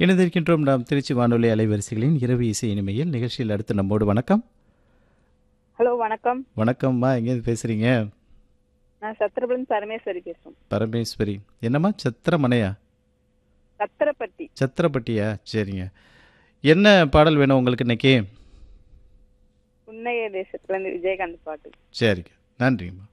இணைந்திருக்கின்றோம் நாம் திருச்சி வானொலி அலைவரிசைகளின் இரவு இசை இனிமையில். நிகழ்ச்சியில் அடுத்து நம்மோடு வணக்கம். ஹலோ வணக்கம். வணக்கம்மா, எங்கேருந்து பேசுறீங்க? நான் சத்திரபுரம் பரமேஸ்வரி பேசுறேன். பரமேஸ்வரி. என்னம்மா, சத்திரமனையா? சத்திரப்பட்டி. சத்திரப்பட்டியா? சரிங்க. என்ன பாடல் வேணும் உங்களுக்கு இன்னைக்கு? புன்னைய தேசத்துல இருந்து விஜயகாந்த் பாட்டு. சரிங்க, நன்றிங்கம்மா.